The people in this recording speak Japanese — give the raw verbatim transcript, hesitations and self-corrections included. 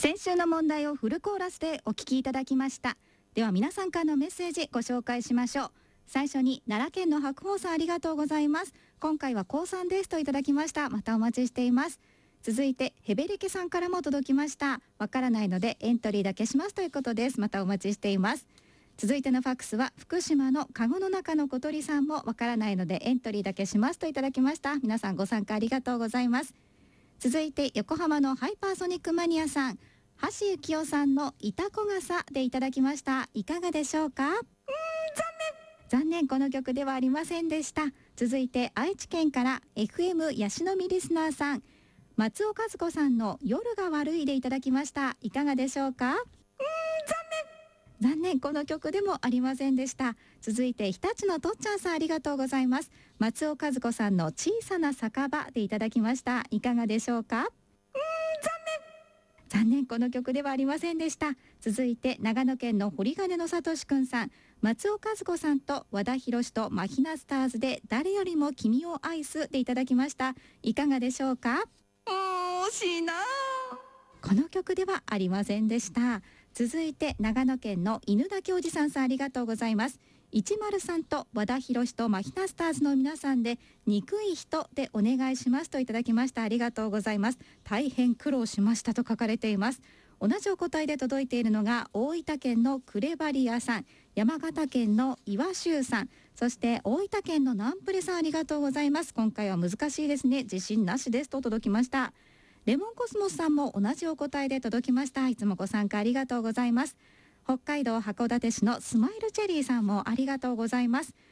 先週の問題をフルコーラスでお聞きいただきました。では皆さんからのメッセージご紹介しましょう。最初に奈良県の白鵬さん、ありがとうございます。今回は高さんですといただきました。またお待ちしています。続いてヘベレケさんからも届きました。わからないのでエントリーだけしますということです。またお待ちしています。続いてのファックスは福島のカゴの中の小鳥さんもわからないのでエントリーだけしますといただきました。皆さんご参加ありがとうございます。続いて横浜のハイパーソニックマニアさん、橋幸夫さんのいたこ傘でいただきました。いかがでしょうか。うーん、残念残念この曲ではありませんでした。続いて愛知県から エフエム ヤシの実リスナーさん、松尾和子さんの夜が悪いでいただきました。いかがでしょうか。うーん、残念残念この曲でもありませんでした。続いて日立のとっちゃんさん、ありがとうございます。松尾和子さんの小さな酒場でいただきました。いかがでしょうか。うーん、残念残念この曲ではありませんでした。続いて長野県の堀金のさとしくんさん、松尾和子さんと和田博とマヒナスターズで誰よりも君を愛すでいただきました。いかがでしょうか。惜しいな。この曲ではありませんでした。続いて長野県の犬田教授さんさん、ありがとうございます。いちまるさんと和田博とマヒナスターズの皆さんで憎い人でお願いしますといただきました。ありがとうございます。大変苦労しましたと書かれています。同じお答えで届いているのが大分県のクレバリアさん、山形県の岩州さん、そして大分県のナンプレさん、ありがとうございます。今回は難しいですね。自信なしですと届きました。レモンコスモスさんも同じお答えで届きました。いつもご参加ありがとうございます。北海道函館市のスマイルチェリーさんもありがとうございます。